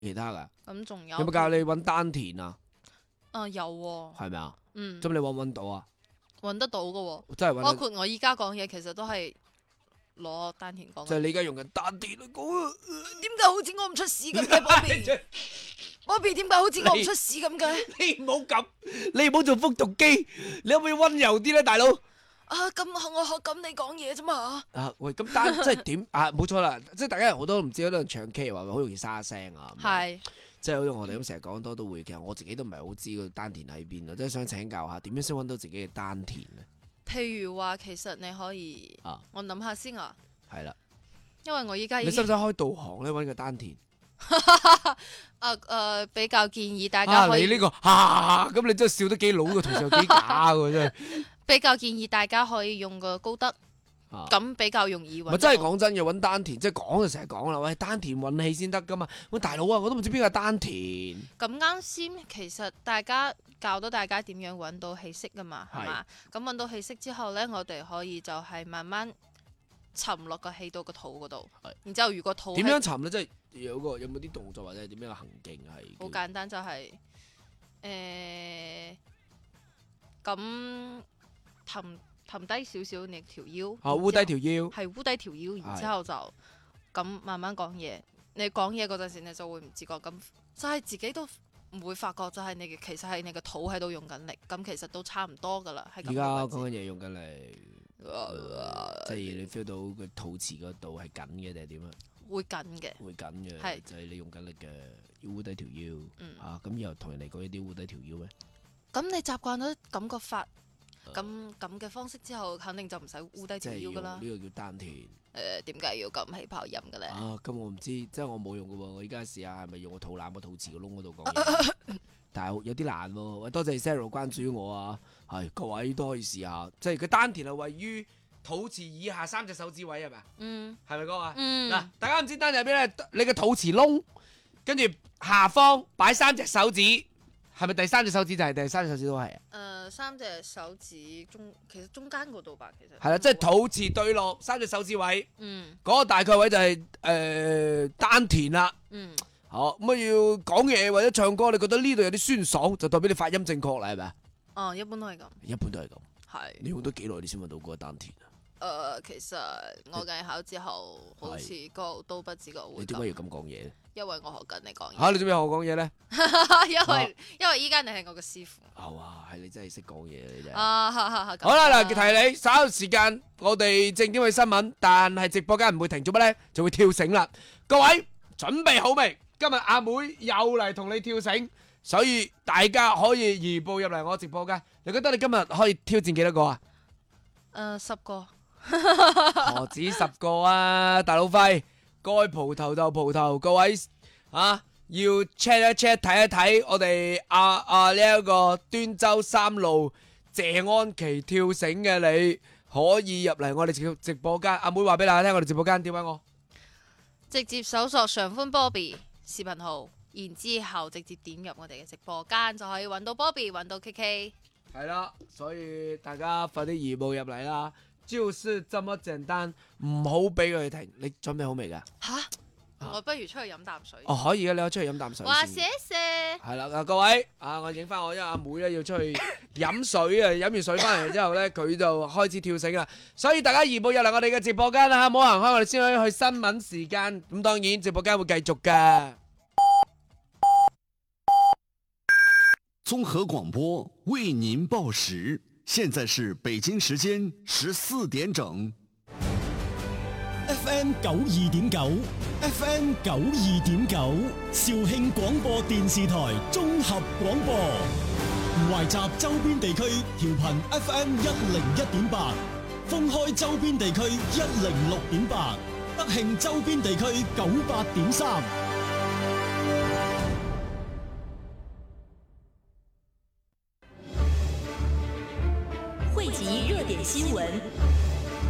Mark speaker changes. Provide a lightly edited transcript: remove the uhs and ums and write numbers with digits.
Speaker 1: 其他噶？
Speaker 2: 咁仲有
Speaker 1: 有冇教你揾丹田啊？
Speaker 2: 有喎。
Speaker 1: 係咪啊？
Speaker 2: 嗯。
Speaker 1: 咁你揾到啊？
Speaker 2: 揾得到㗎喎。
Speaker 1: 真係揾得。
Speaker 2: 包括我依家講嘢，其實都係攞丹田講。
Speaker 1: 就係你而家用緊丹田去講啊？
Speaker 2: 點解好似我唔出屎咁嘅？Bobby 點解好似我唔出屎咁嘅？
Speaker 1: 你唔好咁，你唔好做復讀機，你可唔可以溫柔啲咧，大佬？
Speaker 2: 咁我學咁你講嘢啫嘛。
Speaker 1: 喂，咁丹即係點啊？冇錯啦，即係大家好多都唔知，好多人唱 K 話好容易沙聲啊。
Speaker 2: 係。
Speaker 1: 即係好似我哋咁成日講多都會，其實我自己都唔係好知個丹田喺邊啊，即係想請教下點樣先揾到自己嘅丹田咧？
Speaker 2: 譬如話，其實你可以，我諗下先啊。
Speaker 1: 係啦。
Speaker 2: 因為我依家
Speaker 1: 你使唔使開導航咧？揾個丹田。
Speaker 2: 比較建議大家可以。
Speaker 1: 你呢個咁你真係笑得幾老嘅，同時又幾假嘅真係。
Speaker 2: 比較建議大家可以用個高德，咁比較容易揾。
Speaker 1: 真係講真嘅，揾丹田，即係講就成日講啦。喂，丹田運氣先得噶嘛。喂，大佬啊，我都唔知邊個丹田。
Speaker 2: 咁啱先，其實大家教到大家點樣揾到氣息噶嘛，係嘛？咁揾到氣息之後呢，我哋可以就係慢慢沉落個氣到個肚嗰度。然之後如果肚
Speaker 1: 點樣沉呢？即係有冇啲動作或者係點樣嘅行徑係？
Speaker 2: 好簡單，就係咁擒低少少你條腰，
Speaker 1: 烏低條腰，
Speaker 2: 係烏低條腰，然之後就咁慢慢講嘢。你講嘢嗰陣時，你就會唔自覺咁，就係自己都唔會發覺，就係其實係你個肚喺度用緊力，咁其實都差唔多噶啦。而
Speaker 1: 家講緊嘢用緊力，即係你 feel 到個肚臍嗰度係緊嘅定係點啊？
Speaker 2: 會緊嘅，
Speaker 1: 會緊嘅，就係你用緊力嘅，要烏低條腰。咁以後同人哋講一啲烏低條腰咩？
Speaker 2: 咁你習慣咗感覺法咁嘅方式之後，肯定就唔使烏低條腰噶啦。
Speaker 1: 呢個叫丹田。
Speaker 2: 點解要咁氣泡音嘅咧？
Speaker 1: 咁我唔知，即係我冇用嘅喎。我而家試下係咪用個肚腩個肚臍個窿嗰度講嘢，但係有啲難喎。喂，多謝 Sarah 關注我啊！係各位都可以試下，即係個丹田係位於肚臍以下3隻手指位係咪？係咪嗰個啊？嗱，大家唔知丹田喺邊咧？你個肚臍窿，跟住下方擺3隻手指，係咪第3隻手指就係第3隻手指都係
Speaker 2: ？3隻手指其實中間嗰度吧，其實係
Speaker 1: 啦，即係肚臍對落3隻手指位，嗰個大概位就係丹田啦。好，咁要講嘢或者唱歌，你覺得呢度有啲酸爽，就代表你發音正確啦，係咪？
Speaker 2: 一般都係咁。
Speaker 1: 一般都係咁。
Speaker 2: 係。
Speaker 1: 你用咗幾耐你先揾到嗰個丹田啊？
Speaker 2: 其實我計考之後，好似都不知個會。
Speaker 1: 你點解要咁講嘢咧？
Speaker 2: 因為我學緊你講嘢。
Speaker 1: 你做咩學我講嘢咧？
Speaker 2: 因為依家你係我嘅師傅。
Speaker 1: 哇，係你真係識講嘢你真係。
Speaker 2: 好
Speaker 1: 啦，嗱，提你稍後時間，我哋正點去新聞，但係直播間唔會停，做乜咧？就會跳繩啦。各位準備好未？今日阿妹又嚟同你跳繩，所以大家可以移步入嚟我直播間。你覺得你今日可以挑戰幾多個啊
Speaker 2: ？10個。
Speaker 1: 何止10個啊！大佬輝，該蒲頭就蒲頭，各位要 check 一 check 睇一睇我哋呢一個端州3路謝安琪跳繩嘅，你可以入嚟我哋直播間。阿妹話俾大家聽，我哋直播間點解我
Speaker 2: 直接搜索上歡 Bobby 視頻號，然之後直接點入我哋嘅直播間就可以揾到 Bobby，揾到 KK。
Speaker 1: 係啦，所以大家快啲移步入嚟啦。就是這麼簡單，唔好俾佢停。你準備好未噶？
Speaker 2: 我不如出去飲啖水。
Speaker 1: 可以嘅，你可以出去飲啖水。
Speaker 2: 哇，謝謝。
Speaker 1: 係啦，各位我影翻我，因為阿妹咧要出去飲水啊，飲完水翻嚟之後咧，佢就開始跳繩啦。所以大家移步入嚟我哋嘅直播間啦，唔好行開，我哋先可以去新聞時間。咁當然直播間會繼續噶。
Speaker 3: 綜合廣播為您報時。現在是北京時間14點整。
Speaker 4: FM 92.9 ，FM 92.9，肇慶廣播電視台綜合廣播，懷集周邊地區調頻 FM 101.8，封開周邊地區106.8，德慶周邊地區98.3。
Speaker 5: 匯集熱點新聞，